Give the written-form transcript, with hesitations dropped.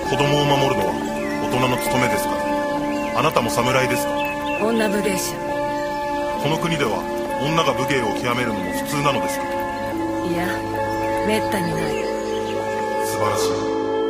子供を守るのは大人の務めですか？あなたも侍ですか？ 女武芸者。 この国では女が武芸を極めるのも普通なのですか？ いや、めったにない。 素晴らしい。